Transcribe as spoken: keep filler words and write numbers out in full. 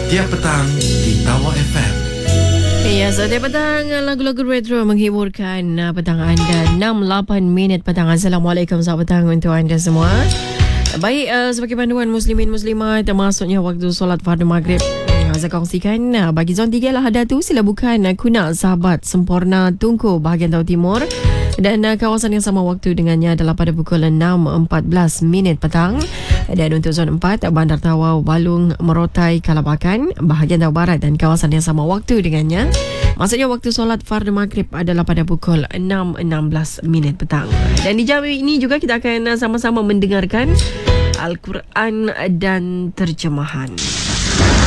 Tiap petang di Tawa F M. Ya, setiap petang lagu-lagu retro menghiburkan uh, petang anda. enam lapan minit petang. Assalamualaikum, selamat petang untuk anda semua. Baik, uh, sebagai panduan muslimin muslimat, termasuknya waktu solat fardu maghrib, uh, saya kongsikan uh, bagi zon tiga lah ada tu, sila bukan uh, kuna sahabat sempurna Tungku bahagian Tahu Timur. Dan uh, kawasan yang sama waktu dengannya adalah pada pukul enam empat belas minit petang. Dan untuk zon empat, Bandar Tawau, Balung, Merotai, Kalabakan bahagian Tawau Barat dan kawasan yang sama waktu dengannya. Maksudnya waktu solat fardu maghrib adalah pada pukul enam enam belas minit petang. Dan di jam ini juga kita akan sama-sama mendengarkan Al-Quran dan terjemahan.